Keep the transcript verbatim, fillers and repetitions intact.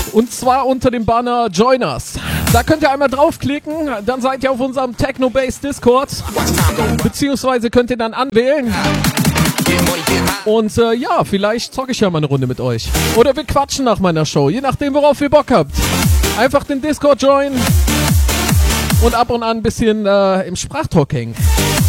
Und zwar unter dem Banner Join Us. Da könnt ihr einmal draufklicken, dann seid ihr auf unserem Techno-Bass Discord, beziehungsweise könnt ihr dann anwählen. Und äh, ja, vielleicht zocke ich ja mal eine Runde mit euch. Oder wir quatschen nach meiner Show, je nachdem, worauf ihr Bock habt. Einfach den Discord joinen und ab und an ein bisschen äh, im Sprachtalk hängen.